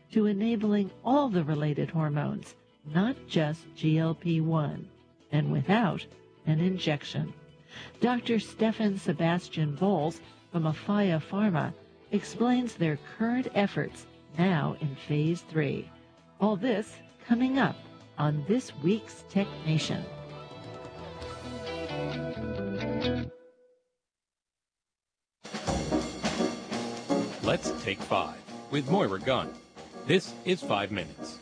to enabling all the related hormones, not just GLP-1, and without an injection. Dr. Stefan Sebastian Bowles from Afaya Pharma explains their current efforts now in Phase 3. All this coming up on this week's Tech Nation. Let's Take 5 with Moira Gunn. This is 5 Minutes.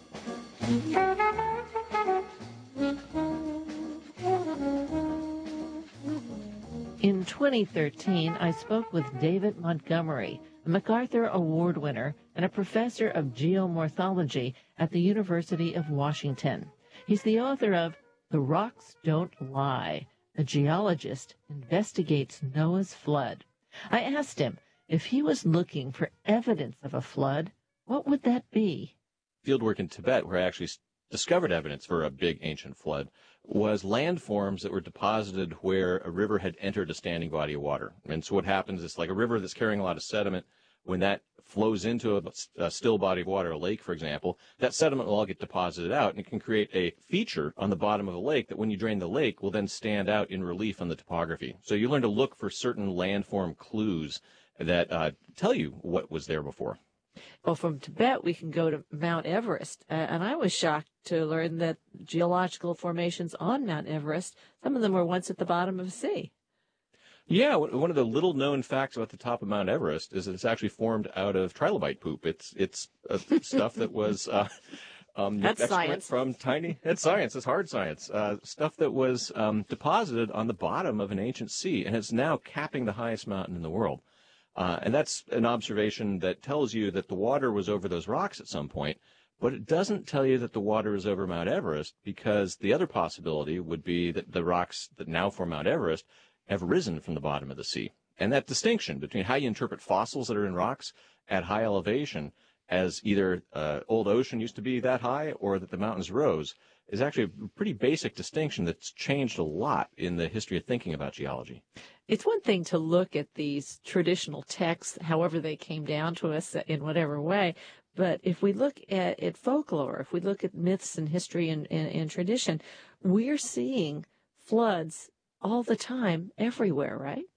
In 2013, I spoke with David Montgomery, a MacArthur Award winner and a professor of geomorphology at the University of Washington. He's the author of The Rocks Don't Lie. A geologist investigates Noah's flood. I asked him if he was looking for evidence of a flood, what would that be? Fieldwork in Tibet, where I actually discovered evidence for a big ancient flood, was landforms that were deposited where a river had entered a standing body of water. And so what happens is, like a river that's carrying a lot of sediment, when that flows into a still body of water, a lake, for example, that sediment will all get deposited out, and it can create a feature on the bottom of a lake that when you drain the lake will then stand out in relief on the topography. So you learn to look for certain landform clues that tell you what was there before. Well, from Tibet, we can go to Mount Everest. And I was shocked to learn that geological formations on Mount Everest, some of them were once at the bottom of the sea. Yeah, one of the little-known facts about the top of Mount Everest is that it's actually formed out of trilobite poop. It's stuff that was that's science. From tiny. It's science. It's hard science. Stuff that was deposited on the bottom of an ancient sea, and it's now capping the highest mountain in the world. And that's an observation that tells you that the water was over those rocks at some point, but it doesn't tell you that the water is over Mount Everest, because the other possibility would be that the rocks that now form Mount Everest have risen from the bottom of the sea. And that distinction between how you interpret fossils that are in rocks at high elevation as either old ocean used to be that high or that the mountains rose is actually a pretty basic distinction that's changed a lot in the history of thinking about geology. It's one thing to look at these traditional texts, however they came down to us in whatever way, but if we look at folklore, if we look at myths and history and tradition, we're seeing floods all the time, everywhere, right?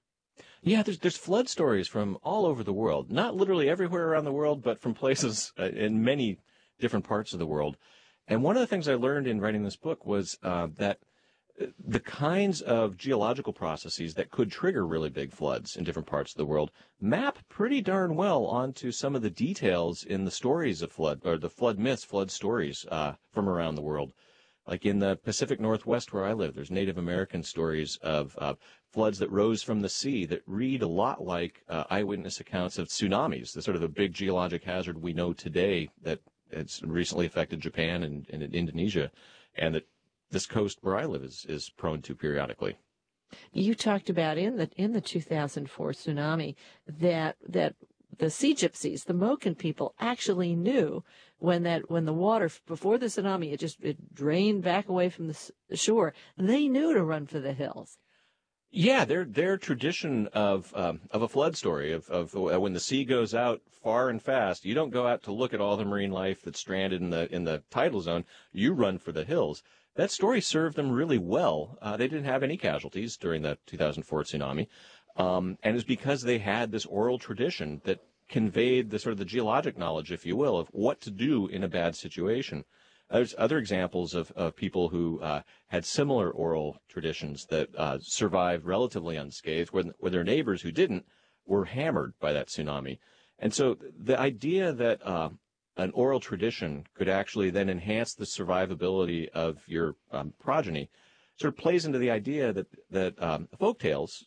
Yeah, there's flood stories from all over the world. Not literally everywhere around the world, but from places in many different parts of the world. And one of the things I learned in writing this book was that the kinds of geological processes that could trigger really big floods in different parts of the world map pretty darn well onto some of the details in the stories of flood, or the flood myths, flood stories from around the world. Like in the Pacific Northwest where I live, there's Native American stories of floods that rose from the sea that read a lot like eyewitness accounts of tsunamis, the sort of a big geologic hazard we know today that it's recently affected Japan and Indonesia, and that this coast where I live is prone to periodically. You talked about in the 2004 tsunami that the sea gypsies, the Moken people, actually knew when the water before the tsunami it drained back away from the shore. They knew to run for the hills. Yeah, their tradition of a flood story of when the sea goes out far and fast. You don't go out to look at all the marine life that's stranded in the tidal zone. You run for the hills. That story served them really well. They didn't have any casualties during the 2004 tsunami, and it's because they had this oral tradition that conveyed the sort of the geologic knowledge, if you will, of what to do in a bad situation. There's other examples of people who had similar oral traditions that survived relatively unscathed, where their neighbors who didn't were hammered by that tsunami. And so the idea that an oral tradition could actually then enhance the survivability of your progeny sort of plays into the idea that folk tales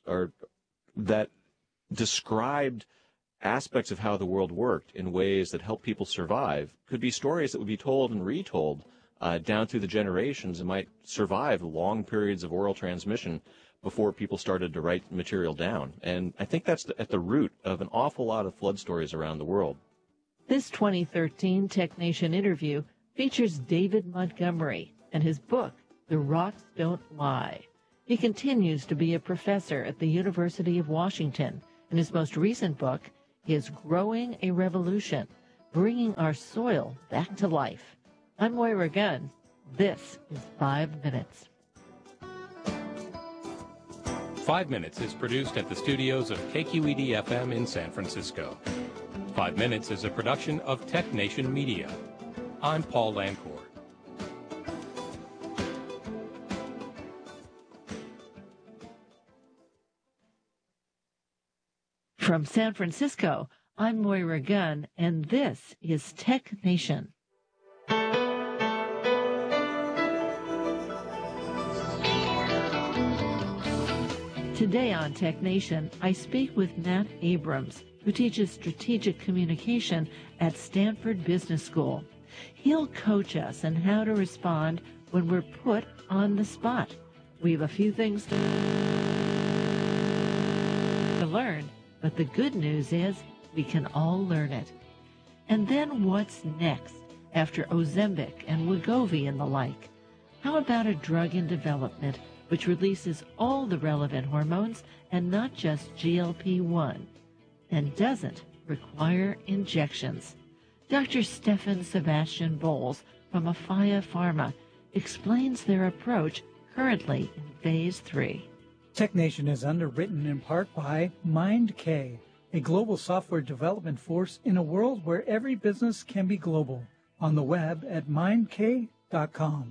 that described aspects of how the world worked in ways that help people survive could be stories that would be told and retold down through the generations and might survive long periods of oral transmission before people started to write material down. And I think that's at the root of an awful lot of flood stories around the world. This 2013 Tech Nation interview features David Montgomery and his book, The Rocks Don't Lie. He continues to be a professor at the University of Washington. In his most recent book, is Growing a Revolution, bringing our soil back to life. I'm Moira Gunn. This is 5 Minutes. 5 Minutes is produced at the studios of KQED-FM in San Francisco. 5 Minutes is a production of Tech Nation Media. I'm Paul Lancourt. From San Francisco, I'm Moira Gunn, and this is Tech Nation. Today on Tech Nation, I speak with Matt Abrams, who teaches strategic communication at Stanford Business School. He'll coach us on how to respond when we're put on the spot. We have a few things to learn, but the good news is we can all learn it. And then what's next after Ozempic and Wegovy and the like? How about a drug in development which releases all the relevant hormones and not just GLP-1 and doesn't require injections? Dr. Stefan Sebastian Bowles from Afia Pharma explains their approach currently in Phase 3. TechNation is underwritten in part by MindK, a global software development force in a world where every business can be global. On the web at mindk.com.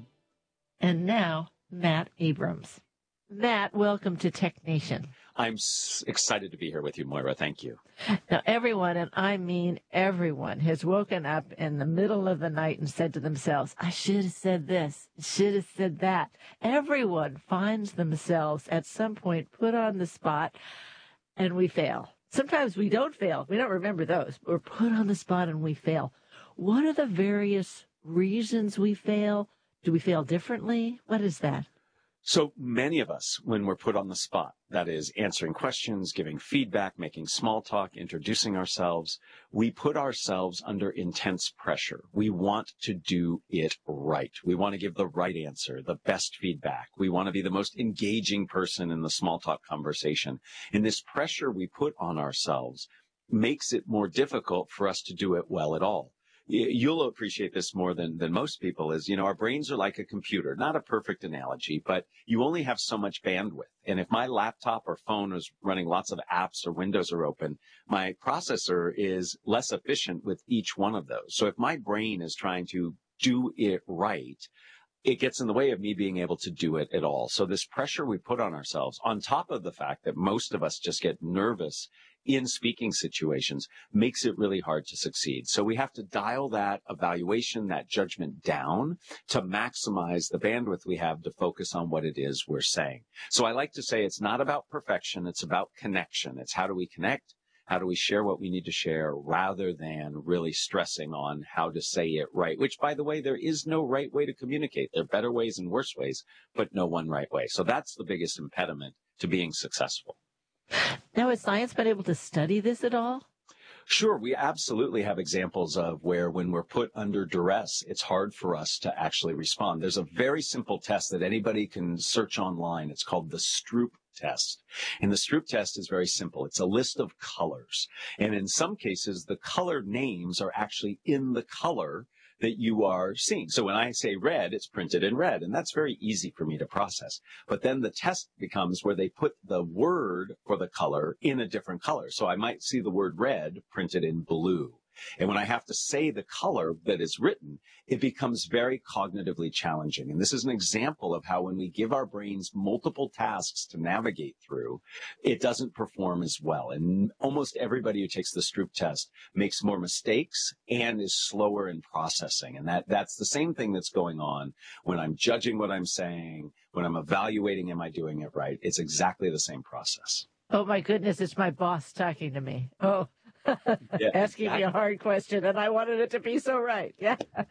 And now, Matt Abrams. Matt, welcome to Tech Nation. I'm excited to be here with you, Moira. Thank you. Now, everyone, and I mean everyone, has woken up in the middle of the night and said to themselves, I should have said this, should have said that. Everyone finds themselves at some point put on the spot, and we fail. Sometimes we don't fail. We don't remember those. We're put on the spot and we fail. What are the various reasons we fail? Do we fail differently? What is that? So many of us, when we're put on the spot, that is answering questions, giving feedback, making small talk, introducing ourselves, we put ourselves under intense pressure. We want to do it right. We want to give the right answer, the best feedback. We want to be the most engaging person in the small talk conversation. And this pressure we put on ourselves makes it more difficult for us to do it well at all. You'll appreciate this more than most people is, our brains are like a computer, not a perfect analogy, but you only have so much bandwidth. And if my laptop or phone is running lots of apps or windows are open, my processor is less efficient with each one of those. So if my brain is trying to do it right, it gets in the way of me being able to do it at all. So this pressure we put on ourselves, on top of the fact that most of us just get nervous in speaking situations, makes it really hard to succeed. So we have to dial that evaluation, that judgment down to maximize the bandwidth we have to focus on what it is we're saying. So I like to say it's not about perfection, it's about connection. It's how do we connect? How do we share what we need to share rather than really stressing on how to say it right, which, by the way, there is no right way to communicate. There are better ways and worse ways, but no one right way. So that's the biggest impediment to being successful. Now, has science been able to study this at all? Sure, we absolutely have examples of where when we're put under duress, it's hard for us to actually respond. There's a very simple test that anybody can search online. It's called the Stroop test. And the Stroop test is very simple. It's a list of colors. And in some cases, the color names are actually in the color that you are seeing. So when I say red, it's printed in red, and that's very easy for me to process. But then the test becomes where they put the word for the color in a different color. So I might see the word red printed in blue. And when I have to say the color that is written, it becomes very cognitively challenging. And this is an example of how when we give our brains multiple tasks to navigate through, it doesn't perform as well. And almost everybody who takes the Stroop test makes more mistakes and is slower in processing. And that's the same thing that's going on when I'm judging what I'm saying, when I'm evaluating, am I doing it right? It's exactly the same process. Oh, my goodness, it's my boss talking to me. Oh. Yeah, asking me a hard question, and I wanted it to be so right. Yeah,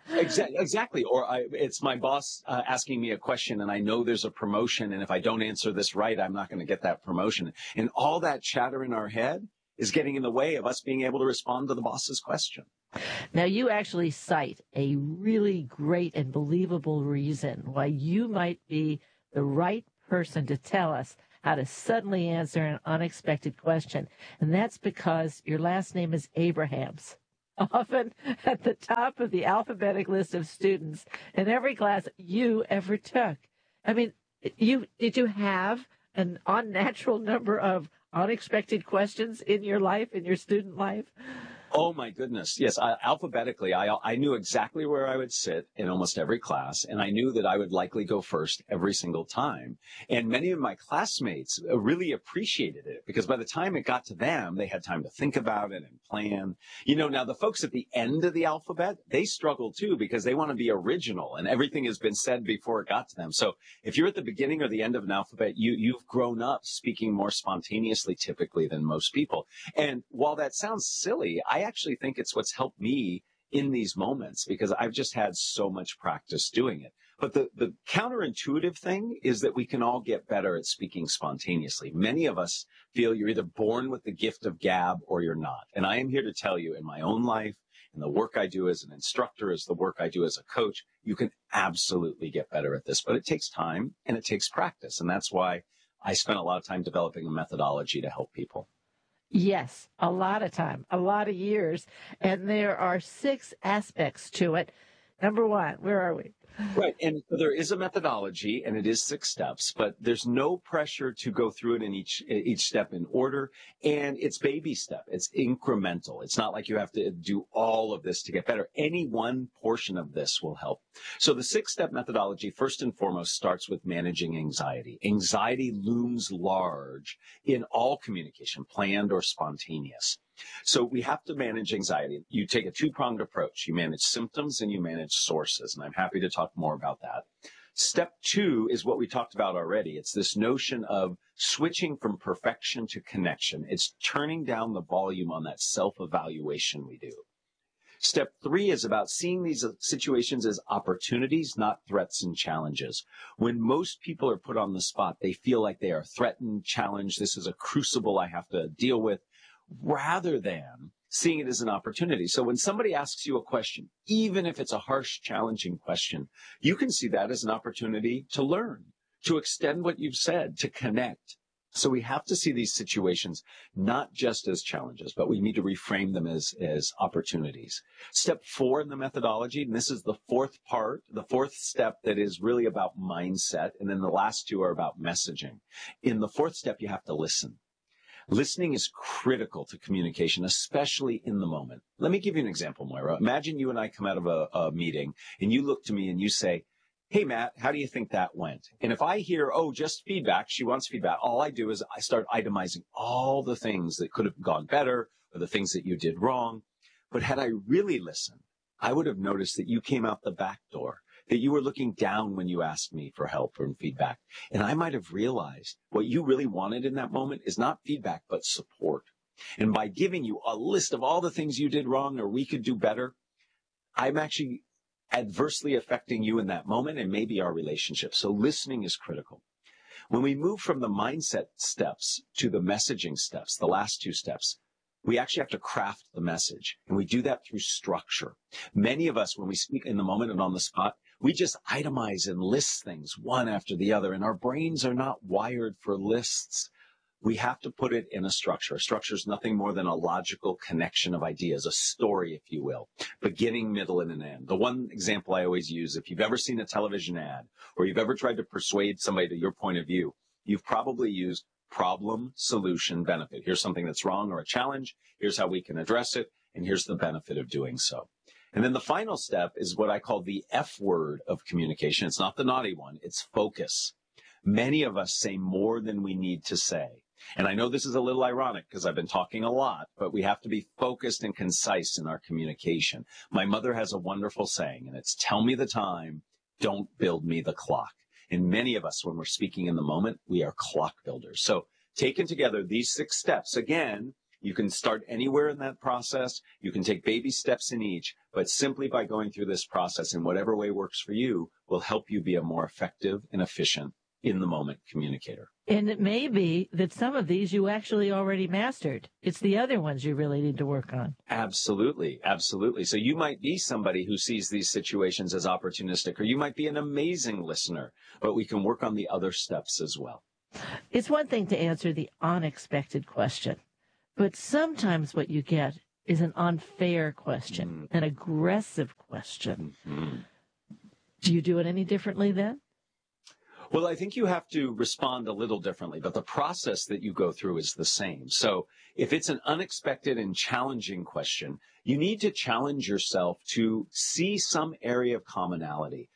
exactly. Or it's my boss asking me a question, and I know there's a promotion, and if I don't answer this right, I'm not going to get that promotion. And all that chatter in our head is getting in the way of us being able to respond to the boss's question. Now, you actually cite a really great and believable reason why you might be the right person to tell us how to suddenly answer an unexpected question. And that's because your last name is Abrahams. often at the top of the alphabetic list of students in every class you ever took. I mean, did you have an unnatural number of unexpected questions in your life, in your student life? Oh, my goodness. Yes, alphabetically, I knew exactly where I would sit in almost every class, and I knew that I would likely go first every single time. And many of my classmates really appreciated it because by the time it got to them, they had time to think about it and plan. You know, now the folks at the end of the alphabet, they struggle too because they want to be original and everything has been said before it got to them. So if you're at the beginning or the end of an alphabet, you've grown up speaking more spontaneously typically than most people. And while that sounds silly, I actually think it's what's helped me in these moments because I've just had so much practice doing it. But the counterintuitive thing is that we can all get better at speaking spontaneously. Many of us feel you're either born with the gift of gab or you're not. And I am here to tell you in my own life, in the work I do as an instructor, as the work I do as a coach, you can absolutely get better at this. But it takes time and it takes practice. And that's why I spent a lot of time developing a methodology to help people. Yes, a lot of time, a lot of years. And there are 6 aspects to it. Number 1, where are we? Right. And there is a methodology and it is 6 steps, but there's no pressure to go through it in each step in order. And it's baby step. It's incremental. It's not like you have to do all of this to get better. Any one portion of this will help. So the 6-step methodology, first and foremost, starts with managing anxiety. Anxiety looms large in all communication, planned or spontaneous. So we have to manage anxiety. You take a 2-pronged approach. You manage symptoms and you manage sources. And I'm happy to talk more about that. Step 2 is what we talked about already. It's this notion of switching from perfection to connection. It's turning down the volume on that self-evaluation we do. Step 3 is about seeing these situations as opportunities, not threats and challenges. When most people are put on the spot, they feel like they are threatened, challenged. This is a crucible I have to deal with, rather than seeing it as an opportunity. So when somebody asks you a question, even if it's a harsh, challenging question, you can see that as an opportunity to learn, to extend what you've said, to connect. So we have to see these situations not just as challenges, but we need to reframe them as opportunities. Step 4 in the methodology, and this is the 4th part, the 4th step that is really about mindset, and then the last 2 are about messaging. In the 4th step, you have to listen. Listening is critical to communication, especially in the moment. Let me give you an example, Moira. Imagine you and I come out of a meeting and you look to me and you say, "Hey, Matt, how do you think that went?" And if I hear, "Oh, just feedback," she wants feedback, all I do is I start itemizing all the things that could have gone better or the things that you did wrong. But had I really listened, I would have noticed that you came out the back door, that you were looking down when you asked me for help or feedback. And I might have realized what you really wanted in that moment is not feedback, but support. And by giving you a list of all the things you did wrong or we could do better, I'm actually adversely affecting you in that moment and maybe our relationship. So listening is critical. When we move from the mindset steps to the messaging steps, the last 2 steps, we actually have to craft the message. And we do that through structure. Many of us, when we speak in the moment and on the spot, we just itemize and list things one after the other. And our brains are not wired for lists. We have to put it in a structure. A structure is nothing more than a logical connection of ideas, a story, if you will, beginning, middle, and an end. The one example I always use, if you've ever seen a television ad or you've ever tried to persuade somebody to your point of view, you've probably used problem, solution, benefit. Here's something that's wrong or a challenge. Here's how we can address it. And here's the benefit of doing so. And then the final step is what I call the F word of communication. It's not the naughty one. It's focus. Many of us say more than we need to say. And I know this is a little ironic because I've been talking a lot, but we have to be focused and concise in our communication. My mother has a wonderful saying, and it's tell me the time, don't build me the clock. And many of us, when we're speaking in the moment, we are clock builders. So taken together, these 6 steps, again, you can start anywhere in that process. You can take baby steps in each, but simply by going through this process in whatever way works for you will help you be a more effective and efficient in the moment communicator. And it may be that some of these you actually already mastered. It's the other ones you really need to work on. Absolutely. Absolutely. So you might be somebody who sees these situations as opportunistic, or you might be an amazing listener, but we can work on the other steps as well. It's one thing to answer the unexpected question, but sometimes what you get is an unfair question, an aggressive question. Do you do it any differently then? Well, I think you have to respond a little differently, but the process that you go through is the same. So if it's an unexpected and challenging question, you need to challenge yourself to see some area of commonality.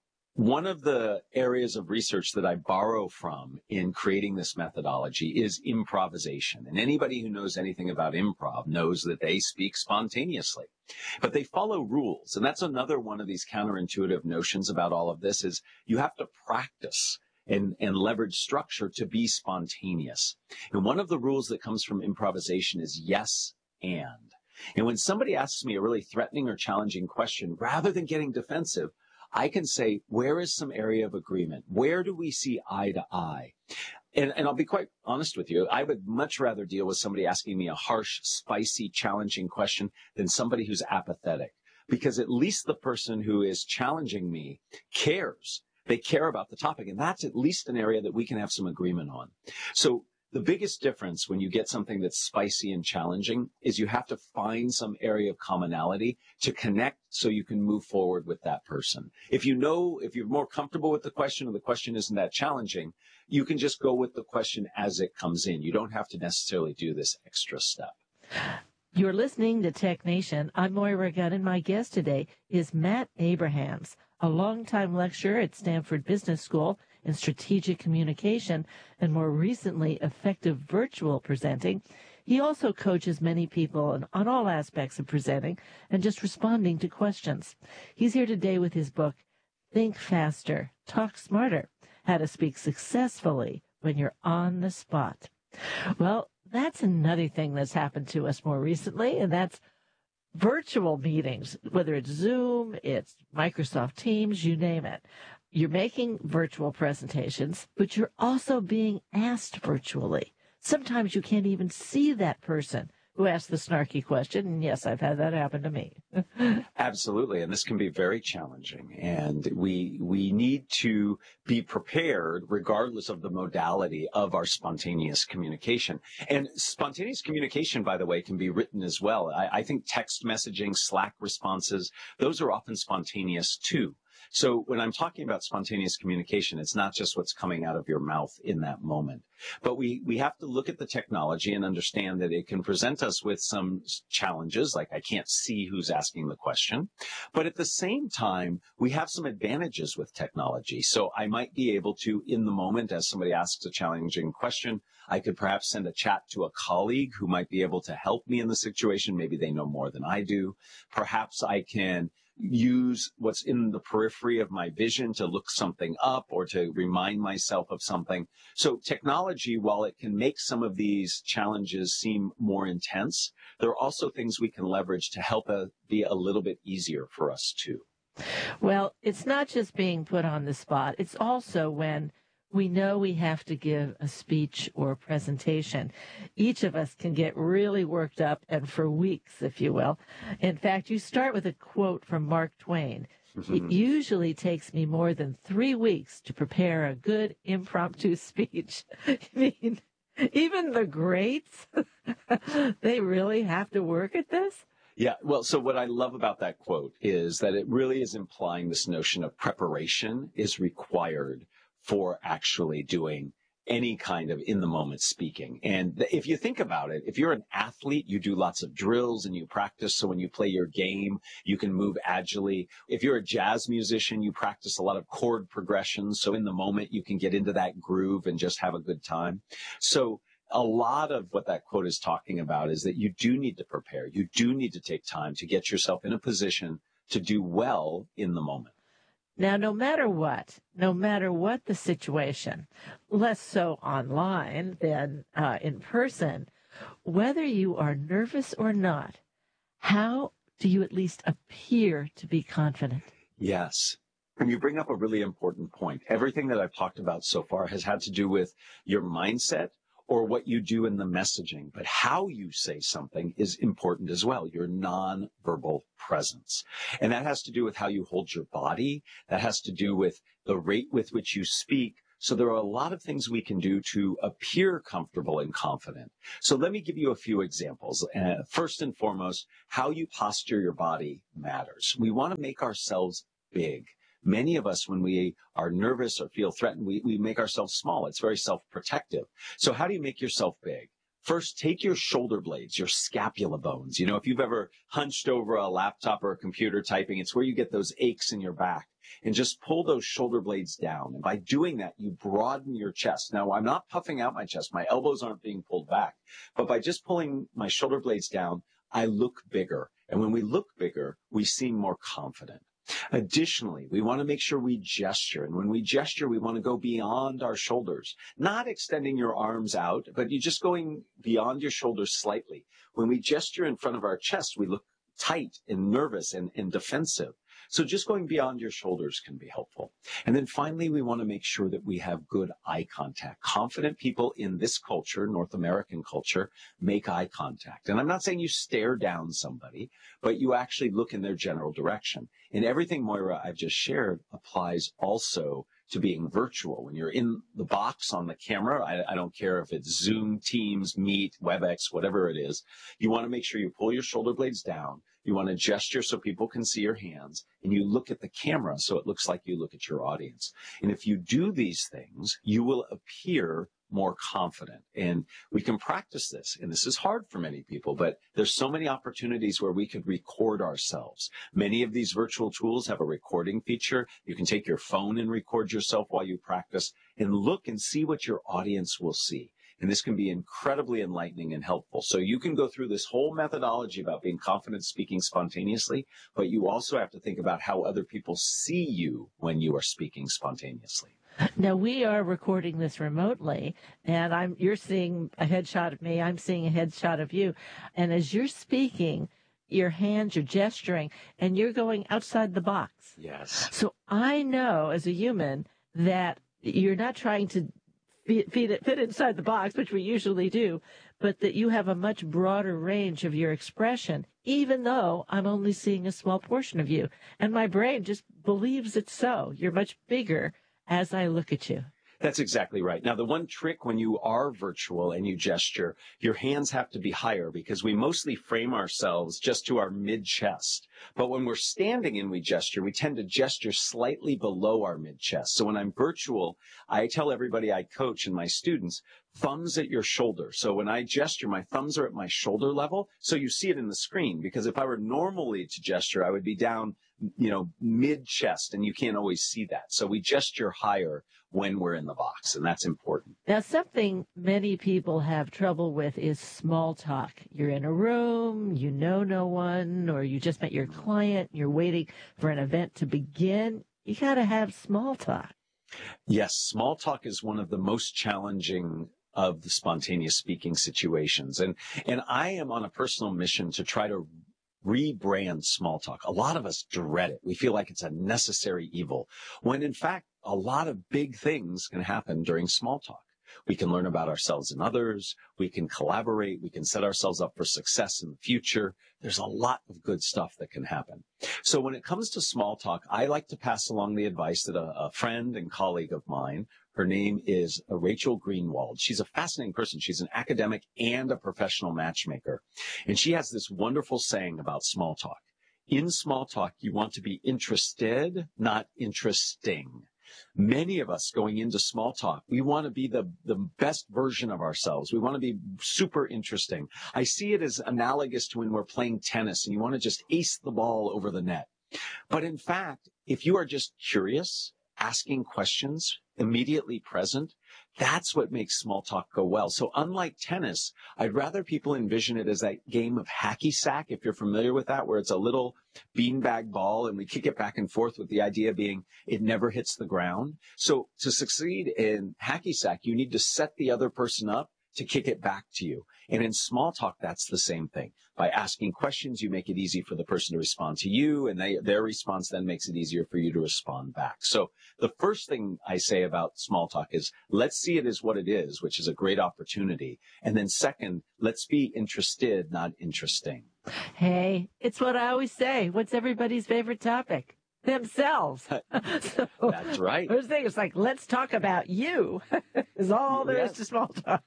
One of the areas of research that I borrow from in creating this methodology is improvisation. And anybody who knows anything about improv knows that they speak spontaneously, but they follow rules. And that's another one of these counterintuitive notions about all of this is you have to practice and leverage structure to be spontaneous. And one of the rules that comes from improvisation is yes and. And when somebody asks me a really threatening or challenging question, rather than getting defensive, I can say, where is some area of agreement? Where do we see eye to eye? And I'll be quite honest with you. I would much rather deal with somebody asking me a harsh, spicy, challenging question than somebody who's apathetic. Because at least the person who is challenging me cares. They care about the topic. And that's at least an area that we can have some agreement on. So the biggest difference when you get something that's spicy and challenging is you have to find some area of commonality to connect so you can move forward with that person. If you're more comfortable with the question or the question isn't that challenging, you can just go with the question as it comes in. You don't have to necessarily do this extra step. You're listening to Tech Nation. I'm Moira Gunn, and my guest today is Matt Abrahams, a longtime lecturer at Stanford Business School in strategic communication and more recently effective virtual presenting. He also coaches many people on all aspects of presenting and just responding to questions. He's here today with his book, Think Faster, Talk Smarter, How to Speak Successfully When You're on the Spot. Well, that's another thing that's happened to us more recently, and that's virtual meetings, whether it's Zoom, it's Microsoft Teams, you name it. You're making virtual presentations, but you're also being asked virtually. Sometimes you can't even see that person who asked the snarky question. And yes, I've had that happen to me. Absolutely. And this can be very challenging. And we need to be prepared regardless of the modality of our spontaneous communication. And spontaneous communication, by the way, can be written as well. I think text messaging, Slack responses, those are often spontaneous too. So when I'm talking about spontaneous communication, it's not just what's coming out of your mouth in that moment. But we have to look at the technology and understand that it can present us with some challenges, like I can't see who's asking the question. But at the same time, we have some advantages with technology. So I might be able to, in the moment, as somebody asks a challenging question, I could perhaps send a chat to a colleague who might be able to help me in the situation. Maybe they know more than I do. Perhaps I can use what's in the periphery of my vision to look something up or to remind myself of something. So technology, while it can make some of these challenges seem more intense, there are also things we can leverage to help be a little bit easier for us too. Well, it's not just being put on the spot. It's also when we know we have to give a speech or a presentation. Each of us can get really worked up, and for weeks, if you will. In fact, you start with a quote from Mark Twain. It usually takes me more than 3 weeks to prepare a good impromptu speech. I mean, even the greats, they really have to work at this? Yeah, well, so what I love about that quote is that it really is implying this notion of preparation is required for actually doing any kind of in-the-moment speaking. And if you think about it, if you're an athlete, you do lots of drills and you practice. So when you play your game, you can move agilely. If you're a jazz musician, you practice a lot of chord progressions. So in the moment, you can get into that groove and just have a good time. So a lot of what that quote is talking about is that you do need to prepare. You do need to take time to get yourself in a position to do well in the moment. Now, no matter what the situation, less so online than in person, whether you are nervous or not, how do you at least appear to be confident? Yes. And you bring up a really important point. Everything that I've talked about so far has had to do with your mindset or what you do in the messaging. But how you say something is important as well, your nonverbal presence. And that has to do with how you hold your body. That has to do with the rate with which you speak, So there are a lot of things we can do to appear comfortable and confident. So let me give you a few examples. First and foremost, how you posture your body matters. We want to make ourselves big. Many of us, when we are nervous or feel threatened, we make ourselves small. It's very self-protective. So how do you make yourself big? First, take your shoulder blades, your scapula bones. You know, if you've ever hunched over a laptop or a computer typing, it's where you get those aches in your back. And just pull those shoulder blades down. And by doing that, you broaden your chest. Now, I'm not puffing out my chest. My elbows aren't being pulled back. But by just pulling my shoulder blades down, I look bigger. And when we look bigger, we seem more confident. Additionally, we want to make sure we gesture. And when we gesture, we want to go beyond our shoulders, not extending your arms out, but you're just going beyond your shoulders slightly. When we gesture in front of our chest, we look tight and nervous and defensive. So just going beyond your shoulders can be helpful. And then finally, we want to make sure that we have good eye contact. Confident people in this culture, North American culture, make eye contact. And I'm not saying you stare down somebody, but you actually look in their general direction. And everything, Moira, I've just shared applies also to being virtual. When you're in the box on the camera, I don't care if it's Zoom, Teams, Meet, WebEx, whatever it is, you want to make sure you pull your shoulder blades down. You want to gesture so people can see your hands, and you look at the camera so it looks like you look at your audience. And if you do these things, you will appear more confident. And we can practice this. And this is hard for many people, but there's so many opportunities where we could record ourselves. Many of these virtual tools have a recording feature. You can take your phone and record yourself while you practice and look and see what your audience will see. And this can be incredibly enlightening and helpful. So you can go through this whole methodology about being confident speaking spontaneously, but you also have to think about how other people see you when you are speaking spontaneously. Now, we are recording this remotely, and you're seeing a headshot of me, I'm seeing a headshot of you. And as you're speaking, your hands, you're gesturing, and you're going outside the box. Yes. So I know as a human that you're not trying to fit inside the box, which we usually do, but that you have a much broader range of your expression, even though I'm only seeing a small portion of you. And my brain just believes it's so. You're much bigger as I look at you. That's exactly right. Now, the one trick when you are virtual and you gesture, your hands have to be higher because we mostly frame ourselves just to our mid-chest. But when we're standing and we gesture, we tend to gesture slightly below our mid-chest. So when I'm virtual, I tell everybody I coach and my students, thumbs at your shoulder. So when I gesture, my thumbs are at my shoulder level. So you see it in the screen, because if I were normally to gesture, I would be down, mid-chest, and you can't always see that. So we gesture higher when we're in the box, and that's important. Now, something many people have trouble with is small talk. You're in a room, you know no one, or you just met your client, you're waiting for an event to begin. You got to have small talk. Yes, small talk is one of the most challenging of the spontaneous speaking situations. And I am on a personal mission to try to rebrand small talk. A lot of us dread it. We feel like it's a necessary evil, when in fact, a lot of big things can happen during small talk. We can learn about ourselves and others. We can collaborate. We can set ourselves up for success in the future. There's a lot of good stuff that can happen. So when it comes to small talk, I like to pass along the advice that a friend and colleague of mine, her name is Rachel Greenwald. She's a fascinating person. She's an academic and a professional matchmaker. And she has this wonderful saying about small talk. In small talk, you want to be interested, not interesting. Many of us going into small talk, we want to be the best version of ourselves. We want to be super interesting. I see it as analogous to when we're playing tennis and you want to just ace the ball over the net. But in fact, if you are just curious, asking questions, immediately present, that's what makes small talk go well. So unlike tennis, I'd rather people envision it as that game of hacky sack, if you're familiar with that, where it's a little beanbag ball and we kick it back and forth with the idea being it never hits the ground. So to succeed in hacky sack, you need to set the other person up to kick it back to you. And in small talk, that's the same thing. By asking questions, you make it easy for the person to respond to you, and their response then makes it easier for you to respond back. So the first thing I say about small talk is, let's see it as what it is, which is a great opportunity. And then second, let's be interested, not interesting. Hey, it's what I always say. What's everybody's favorite topic? themselves. So, That's right. First thing is like, let's talk about you. Is all there is to small talk.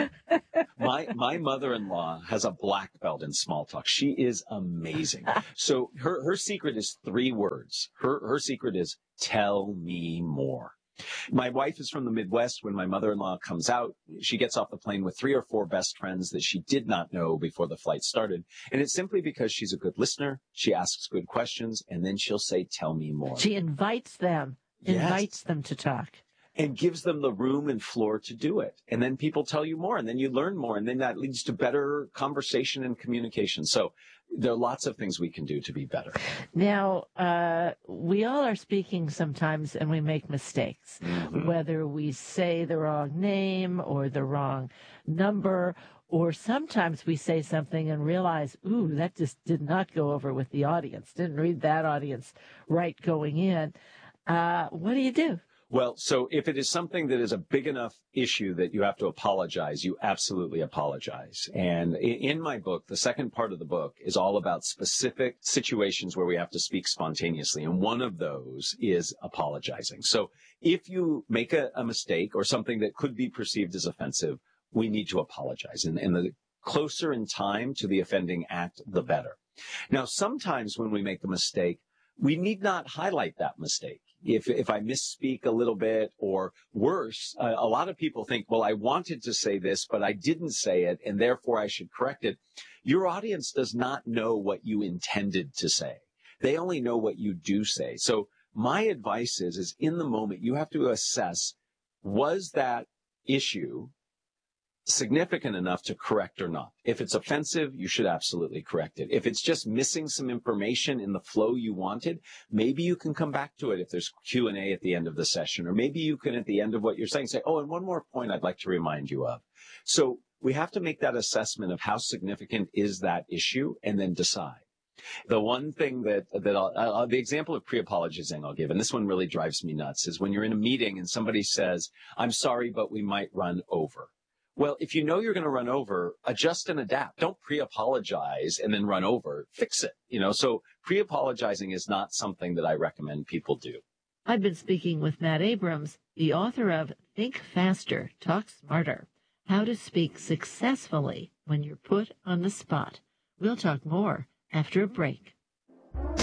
My mother-in-law has a black belt in small talk. She is amazing. So her secret is 3 words. Her secret is tell me more. My wife is from the Midwest. When my mother-in-law comes out, she gets off the plane with 3 or 4 best friends that she did not know before the flight started. And it's simply because she's a good listener. She asks good questions, and then she'll say, tell me more. She invites them to talk. And gives them the room and floor to do it. And then people tell you more, and then you learn more, and then that leads to better conversation and communication. So there are lots of things we can do to be better. Now, we all are speaking sometimes, and we make mistakes, whether we say the wrong name or the wrong number, or sometimes we say something and realize, ooh, that just did not go over with the audience, didn't read that audience right going in. What do you do? Well, so if it is something that is a big enough issue that you have to apologize, you absolutely apologize. And in my book, the second part of the book is all about specific situations where we have to speak spontaneously. And one of those is apologizing. So if you make a mistake or something that could be perceived as offensive, we need to apologize. And the closer in time to the offending act, the better. Now, sometimes when we make a mistake, we need not highlight that mistake. If I misspeak a little bit, or worse, a lot of people think, well, I wanted to say this, but I didn't say it, and therefore I should correct it. Your audience does not know what you intended to say. They only know what you do say. So my advice is in the moment, you have to assess, was that issue significant enough to correct or not? If it's offensive, you should absolutely correct it. If it's just missing some information in the flow you wanted, maybe you can come back to it if there's Q&A at the end of the session, or maybe you can, at the end of what you're saying, say, oh, and one more point I'd like to remind you of. So we have to make that assessment of how significant is that issue and then decide. The one thing the example of pre-apologizing I'll give, and this one really drives me nuts, is when you're in a meeting and somebody says, I'm sorry, but we might run over. Well, if you know you're going to run over, adjust and adapt. Don't pre-apologize and then run over. Fix it. So pre-apologizing is not something that I recommend people do. I've been speaking with Matt Abrams, the author of Think Faster, Talk Smarter, How to Speak Successfully When You're Put on the Spot. We'll talk more after a break.